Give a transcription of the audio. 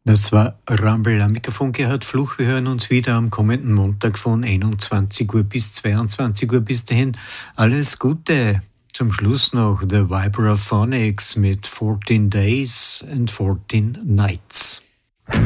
Das war Rumble am Mikrofon, Gerhard Fluch. Wir hören uns wieder am kommenden Montag von 21 Uhr bis 22 Uhr. Bis dahin alles Gute. Zum Schluss noch The Vibraphonics mit 14 Days and 14 Nights.